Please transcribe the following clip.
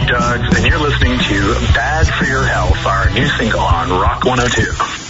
Duggs, and you're listening to Bad for Your Health, our new single on Rock 102.